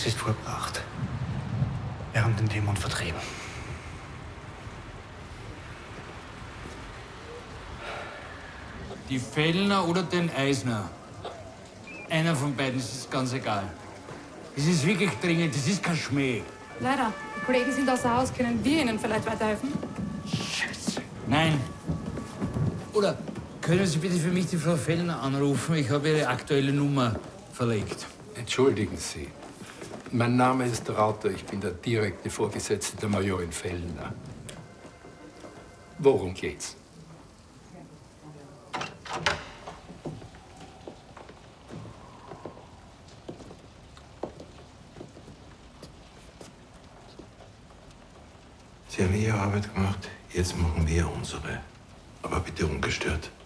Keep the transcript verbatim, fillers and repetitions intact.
Es ist vollbracht. Wir haben den Dämon vertrieben. Die Fellner oder den Eisner? Einer von beiden, das ist ganz egal. Es ist wirklich dringend, das ist kein Schmäh. Leider. Die Kollegen sind außer Haus. Können wir Ihnen vielleicht weiterhelfen? Scheiße. Nein. Oder können Sie bitte für mich die Frau Fellner anrufen? Ich habe Ihre aktuelle Nummer verlegt. Entschuldigen Sie. Mein Name ist Rauter. Ich bin der direkte Vorgesetzte der Majorin Fellner. Worum geht's? Sie haben Ihre Arbeit gemacht, jetzt machen wir unsere. Aber bitte ungestört.